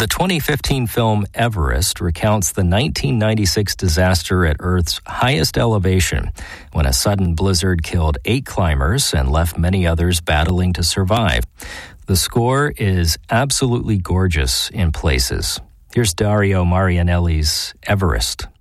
The 2015 film Everest recounts the 1996 disaster at Earth's highest elevation when a sudden blizzard killed 8 climbers and left many others battling to survive. The score is absolutely gorgeous in places. Here's Dario Marianelli's Everest.